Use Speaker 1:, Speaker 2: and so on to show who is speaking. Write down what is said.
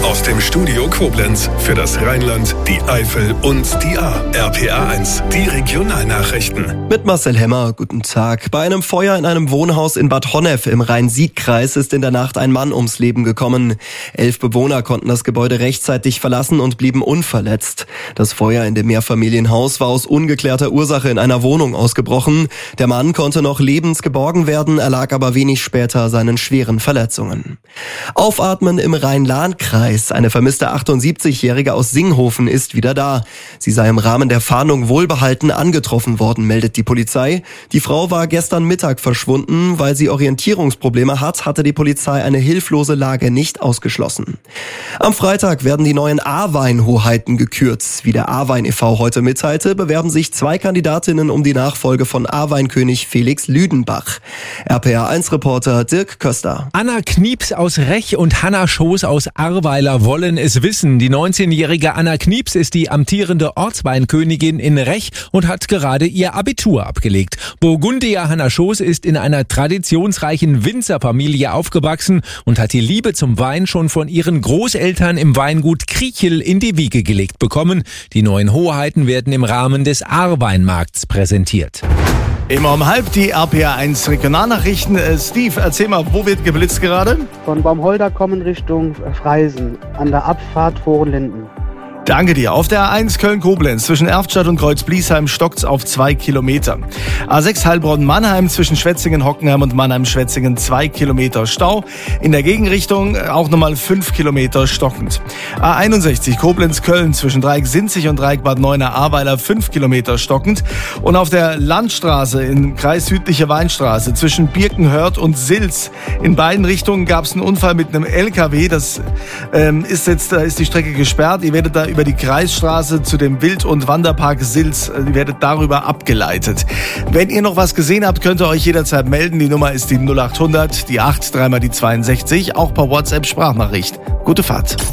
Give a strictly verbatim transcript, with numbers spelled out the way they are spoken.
Speaker 1: Aus dem Studio Koblenz für das Rheinland, die Eifel und die A. R P A eins, die Regionalnachrichten.
Speaker 2: Mit Marcel Hemmer, guten Tag. Bei einem Feuer in einem Wohnhaus in Bad Honnef im Rhein-Sieg-Kreis ist in der Nacht ein Mann ums Leben gekommen. Elf Bewohner konnten das Gebäude rechtzeitig verlassen und blieben unverletzt. Das Feuer in dem Mehrfamilienhaus war aus ungeklärter Ursache in einer Wohnung ausgebrochen. Der Mann konnte noch lebend geborgen werden, erlag aber wenig später seinen schweren Verletzungen. Aufatmen im Rhein-Lahn-Kreis. Eine vermisste achtundsiebzigjährige aus Singhofen ist wieder da. Sie sei im Rahmen der Fahndung wohlbehalten angetroffen worden, meldet die Polizei. Die Frau war gestern Mittag verschwunden. Weil sie Orientierungsprobleme hat, hatte die Polizei eine hilflose Lage nicht ausgeschlossen. Am Freitag werden die neuen A-Wein-Hoheiten gekürt. Wie der A-Wein e V heute mitteilte, bewerben sich zwei Kandidatinnen um die Nachfolge von A-Weinkönig Felix Lüdenbach. R P A eins Reporter Dirk Köster.
Speaker 3: Anna Knieps aus Rech und Hanna Schoß aus Ahrweiler wollen es wissen. Die neunzehnjährige Anna Knieps ist die amtierende Ortsweinkönigin in Rech und hat gerade ihr Abitur abgelegt. Burgundia Hanna Schoß ist in einer traditionsreichen Winzerfamilie aufgewachsen und hat die Liebe zum Wein schon von ihren Großeltern im Weingut Kriechel in die Wiege gelegt bekommen. Die neuen Hoheiten werden im Rahmen des Ahrweinmarkts präsentiert.
Speaker 4: Immer um halb die R P A eins Regionalnachrichten. Äh, Steve, erzähl mal, wo wird geblitzt gerade?
Speaker 5: Von Baumholder kommen Richtung Freisen an der Abfahrt Vorenlinden.
Speaker 4: Danke dir. Auf der A eins Köln-Koblenz zwischen Erftstadt und Kreuz-Bliesheim stockt's auf zwei Kilometer. A sechs Heilbronn-Mannheim zwischen Schwetzingen-Hockenheim und Mannheim-Schwetzingen zwei Kilometer Stau. In der Gegenrichtung auch nochmal fünf Kilometer stockend. A einundsechzig Koblenz-Köln zwischen Dreieck-Sinzig und Dreieck-Bad Neuenahr-Ahrweiler fünf Kilometer stockend. Und auf der Landstraße in Kreis Südliche Weinstraße zwischen Birkenhörth und Silz in beiden Richtungen gab's einen Unfall mit einem L K W. Das ähm, ist jetzt, da ist die Strecke gesperrt. Ihr werdet da über die Kreisstraße zu dem Wild- und Wanderpark Silz. Ihr werdet darüber abgeleitet. Wenn ihr noch was gesehen habt, könnt ihr euch jederzeit melden. Die Nummer ist die null acht hundert, die acht, dreimal die zweiundsechzig, auch per WhatsApp Sprachnachricht. Gute Fahrt.